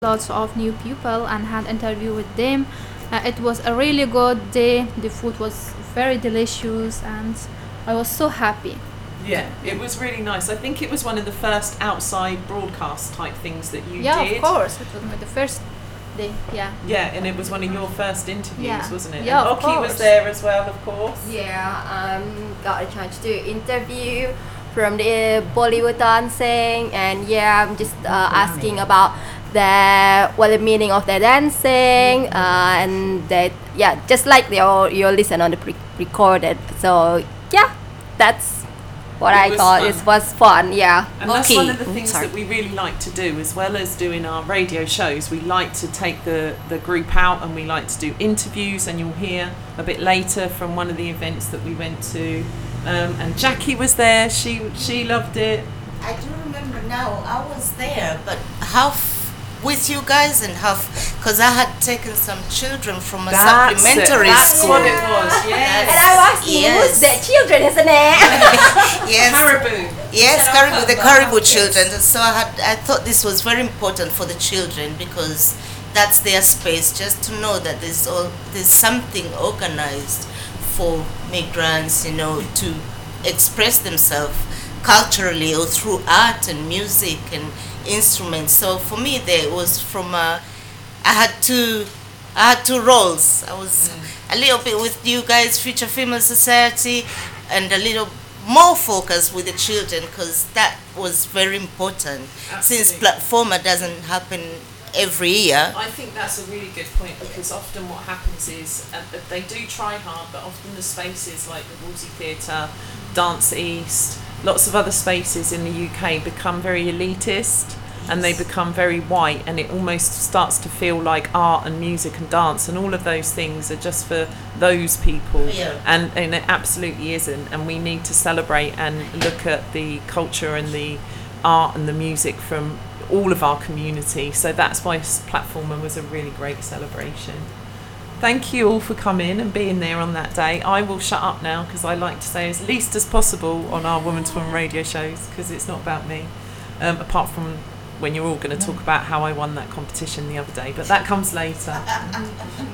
lots of new people and had interview with them. It was a really good day. The food was very delicious, and I was so happy. Yeah, it was really nice. I think it was one of the first outside broadcast type things that you Yeah, did. of course. It was the first day. Yeah. Yeah, and it was one of your first interviews, Yeah. wasn't it? Yeah, and of Oki was course. there as well, of course. Yeah, got a chance to do interview from the Bollywood dancing, and yeah, I'm just asking about the meaning of their dancing, and that just like your listen on the recorded. So yeah, that's what I was thought. fun. It was fun. Yeah. And that's Okay. one of the things that we really like to do, as well as doing our radio shows. We like to take the group out, and we like to do interviews, and you'll hear a bit later from one of the events that we went to. And Jackie was there. She loved it. I do remember now. I was there, but half with you guys and half because I had taken some children from a supplementary That's school. what it was. Yes. And I was asking, Yes. who's the children, isn't it? Yes, Caribou. yes, Caribou, the Caribou children. So I thought this was very important for the children because that's their space. Just to know that there's something organized for migrants, to express themselves culturally or through art and music and instruments. So for me, there was I had two roles. I was a little bit with you guys, Future Female Society, and a little more focused with the children because that was very important. Since Absolutely. Platforma doesn't happen every year. I think that's a really good point because often what happens is they do try hard, but often the spaces like the Wolsey Theatre, Dance East, lots of other spaces in the UK become very elitist and they become very white, and it almost starts to feel like art and music and dance and all of those things are just for those people. Yeah. And it absolutely isn't, and we need to celebrate and look at the culture and the art and the music from all of our community. So that's why Platformer was a really great celebration. Thank you all for coming and being there on that day. I will shut up now because I like to say as least as possible on our Women's Forum radio shows because it's not about me, apart from when you're all going to talk about how I won that competition the other day, but that comes later.